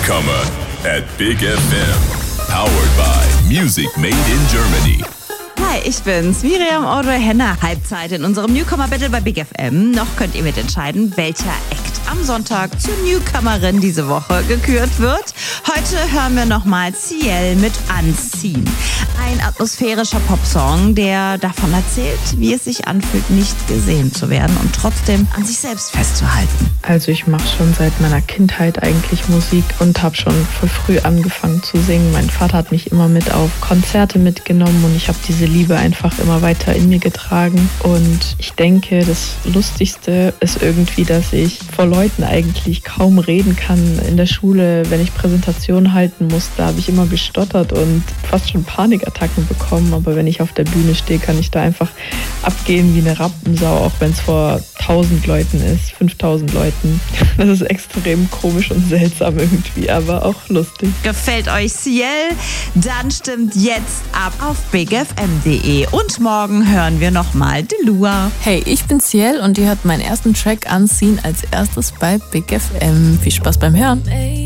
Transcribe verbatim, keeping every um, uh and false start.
Newcomer at Big F M. Powered by Music Made in Germany. Hi, ich bin's, Miriam Audrey Henner. Halbzeit in unserem Newcomer Battle bei Big F M. Noch könnt ihr mitentscheiden, welcher Act am Sonntag zur Newcomerin diese Woche gekürt wird. Heute hören wir nochmal Ciel mit Anziehen. Ein atmosphärischer Popsong, der davon erzählt, wie es sich anfühlt, nicht gesehen zu werden und trotzdem an sich selbst festzuhalten. Also ich mache schon seit meiner Kindheit eigentlich Musik und habe schon voll früh angefangen zu singen. Mein Vater hat mich immer mit auf Konzerte mitgenommen und ich habe diese Liebe einfach immer weiter in mir getragen. Und ich denke, das Lustigste ist irgendwie, dass ich vor Leuten eigentlich kaum reden kann. In der Schule, wenn ich Präsentationen halten musste, habe ich immer gestottert und fast schon Panikattacken bekommen. Aber wenn ich auf der Bühne stehe, kann ich da einfach abgehen wie eine Rampensau, auch wenn es vor tausend Leuten ist, fünftausend Leuten. Das ist extrem komisch und seltsam irgendwie, aber auch lustig. Gefällt euch Ciel? Dann stimmt jetzt ab auf big f m punkt d e. Und morgen hören wir nochmal Delua. Hey, ich bin Ciel und ihr hört meinen ersten Track Anziehen als erstes bei Big F M. Viel Spaß beim Hören.